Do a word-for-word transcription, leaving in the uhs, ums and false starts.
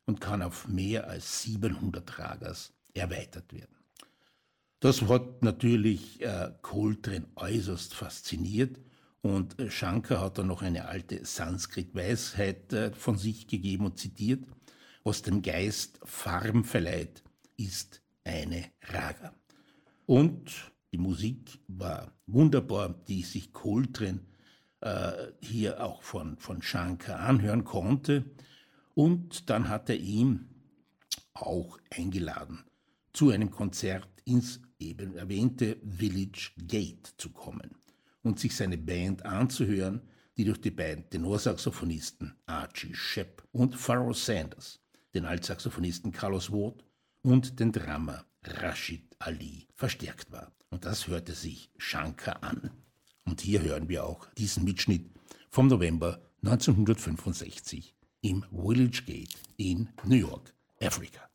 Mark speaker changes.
Speaker 1: und kann auf mehr als siebenhundert Ragas erweitert werden. Das hat natürlich äh, Coltrane äußerst fasziniert und äh, Shankar hat dann noch eine alte Sanskrit-Weisheit äh, von sich gegeben und zitiert: Was dem Geist Farben verleiht, ist eine Raga. Und die Musik war wunderbar, die sich Coltrane äh, hier auch von, von Shankar anhören konnte. Und dann hat er ihn auch eingeladen, zu einem Konzert ins eben erwähnte Village Gate zu kommen und sich seine Band anzuhören, die durch die beiden Tenorsaxophonisten Archie Shepp und Pharoah Sanders, den Altsaxophonisten Carlos Watt und den Drummer Rashid Ali verstärkt war. Und das hörte sich Shankar an. Und hier hören wir auch diesen Mitschnitt vom November neunzehnhundertfünfundsechzig im Village Gate in New York, Afrika.